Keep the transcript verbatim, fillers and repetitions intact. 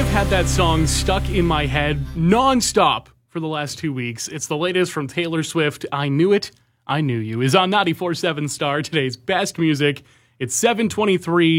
I've had that song stuck in my head nonstop for the last two weeks. It's the latest from Taylor Swift. I Knew It, I Knew You is on ninety-four point seven Star, today's best music. It's seven twenty-three.